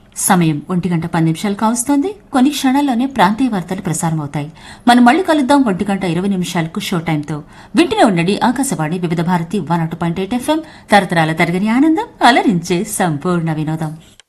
సమయం 1:10 కావస్తోంది. కొన్ని క్షణాల్లోనే ప్రాంతీయ వార్తలు ప్రసారమవుతాయి. మనం మళ్ళీ కలుద్దాం 1:20 షో టైంతో. వింటూనే ఉండండి ఆకాశవాణి వివిధ భారతి 102.8 FM. తరతరాల తరగని ఆనందం, అలరించే సంపూర్ణ వినోదం.